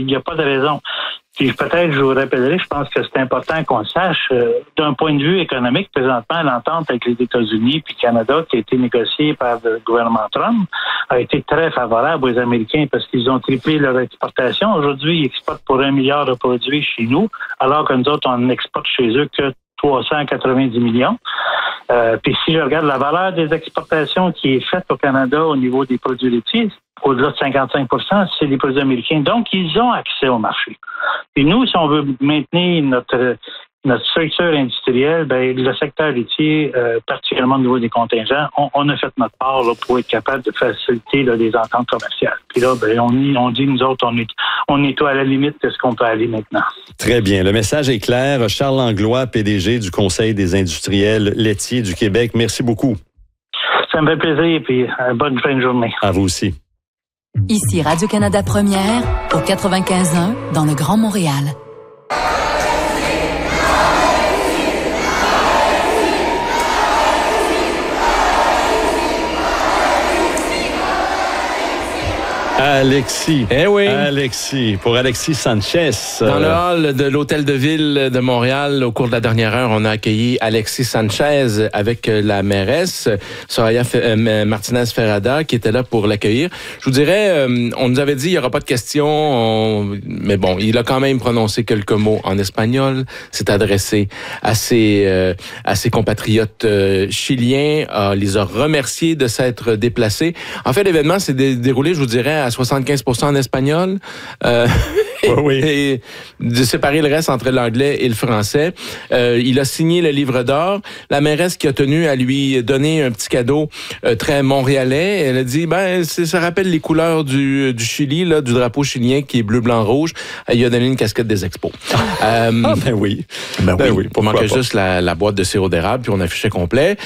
n'y a pas de raison. Puis peut-être, je vous rappellerai, je pense que c'est important qu'on sache, d'un point de vue économique, présentement, l'entente avec les États-Unis puis le Canada, qui a été négociée par le gouvernement Trump, a été très favorable aux Américains parce qu'ils ont triplé leur exportation. Aujourd'hui, ils exportent pour 1 milliard de produits chez nous, alors que nous autres, on n'exporte chez eux que 390 millions. Puis si je regarde la valeur des exportations qui est faite au Canada au niveau des produits laitiers, au-delà de 55 %, c'est des produits américains. Donc, ils ont accès au marché. Puis nous, si on veut maintenir notre structure industrielle, le secteur laitier, particulièrement au niveau des contingents, on a fait notre part là, pour être capable de faciliter là, des ententes commerciales. Puis là, on dit, nous autres, on est à la limite de ce qu'on peut aller maintenant. Très bien. Le message est clair. Charles Langlois, PDG du Conseil des industriels laitiers du Québec. Merci beaucoup. Ça me fait plaisir, puis bonne fin de journée. À vous aussi. Ici Radio-Canada Première, au 95.1, dans le Grand Montréal. Alexis. Eh oui. Alexis. Pour Alexis Sanchez. Dans le hall de l'Hôtel de Ville de Montréal, au cours de la dernière heure, on a accueilli Alexis Sanchez avec la mairesse, Soraya Martinez-Ferrada, qui était là pour l'accueillir. Je vous dirais, on nous avait dit, il n'y aura pas de questions, mais bon, il a quand même prononcé quelques mots en espagnol, s'est adressé à ses compatriotes chiliens, les a remerciés de s'être déplacés. En fait, l'événement s'est déroulé, je vous dirais, à 75% en espagnol. Oui. Et de séparer le reste entre l'anglais et le français. Il a signé le livre d'or. La mairesse qui a tenu à lui donner un petit cadeau très montréalais, elle a dit, ça rappelle les couleurs du Chili, là, du drapeau chilien qui est bleu, blanc, rouge. Il a donné une casquette des Expos. Oui. Oui. Pour manquer juste la boîte de sirop d'érable, puis on affichait complet.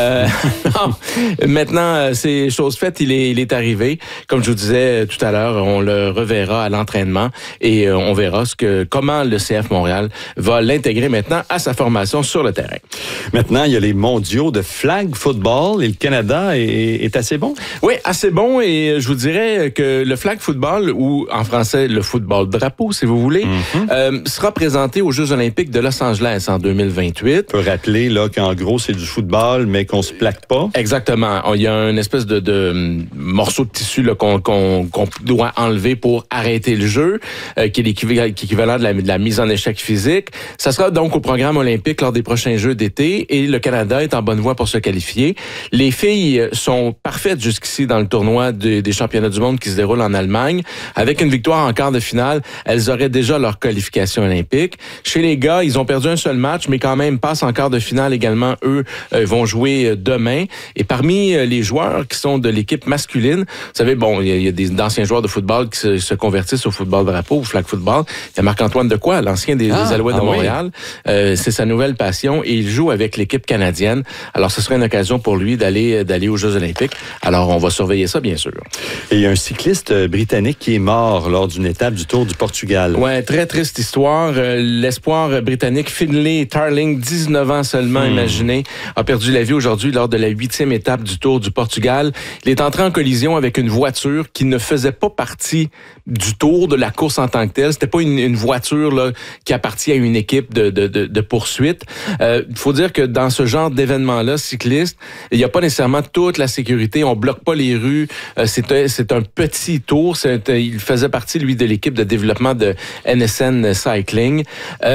Maintenant, c'est chose faite, il est arrivé. Comme je vous disais tout à l'heure, on le reverra à l'entraînement et on verra comment le CF Montréal va l'intégrer maintenant à sa formation sur le terrain. Maintenant, il y a les mondiaux de flag football et le Canada est assez bon. Oui, assez bon, et je vous dirais que le flag football, ou en français le football drapeau, si vous voulez, sera présenté aux Jeux olympiques de Los Angeles en 2028. On peut rappeler là qu'en gros, c'est du football, mais qu'on se plaque pas. Exactement. Il y a une espèce de morceau de tissu là, qu'on doit enlever pour arrêter le jeu, qui est l'équivalent de la mise en échec physique. Ça sera donc au programme olympique lors des prochains Jeux d'été, et le Canada est en bonne voie pour se qualifier. Les filles sont parfaites jusqu'ici dans le tournoi des championnats du monde qui se déroule en Allemagne. Avec une victoire en quart de finale, elles auraient déjà leur qualification olympique. Chez les gars, ils ont perdu un seul match, mais quand même passent en quart de finale également. Eux vont jouer demain. Et parmi les joueurs qui sont de l'équipe masculine, vous savez, bon, il y a d'anciens joueurs de football qui se convertissent au football drapeau, au flag football. Il y a Marc-Antoine Dequoy, l'ancien des Alouettes de Montréal. Oui. C'est sa nouvelle passion, et il joue avec l'équipe canadienne. Alors, ce serait une occasion pour lui d'aller aux Jeux olympiques. Alors, on va surveiller ça, bien sûr. Et il y a un cycliste britannique qui est mort lors d'une étape du Tour du Portugal. Ouais, très triste histoire. L'espoir britannique Finlay Tarling, 19 ans seulement, imaginez, a perdu la vie aujourd'hui lors de la 8e étape du Tour du Portugal. Il est entré en collision avec une voiture qui ne faisait pas partie du Tour, de la course en tant que telle. C'était pas une voiture là, qui appartient à une équipe de poursuite. Il faut dire que dans ce genre d'événement-là, cycliste, il n'y a pas nécessairement toute la sécurité. On bloque pas les rues. C'est un petit tour. Il faisait partie, lui, de l'équipe de développement de NSN Cycling.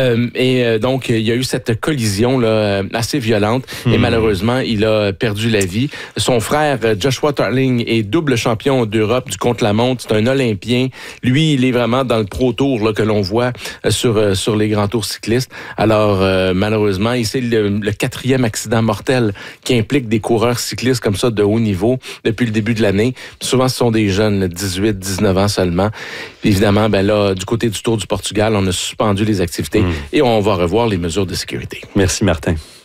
Donc, il y a eu cette collision là, assez violente, et malheureusement, il a perdu la vie. Son frère, Joshua Tarling, est double champion d'Europe du contre-la-montre. C'est un Olympien. Lui, il est vraiment dans le Pro Tour là, que l'on voit sur les grands tours cyclistes. Alors, malheureusement, c'est le 4e accident mortel qui implique des coureurs cyclistes comme ça de haut niveau depuis le début de l'année. Souvent, ce sont des jeunes, 18, 19 ans seulement. Puis évidemment, là, du côté du Tour du Portugal, on a suspendu les activités et on va revoir les mesures de sécurité. Merci, Martin.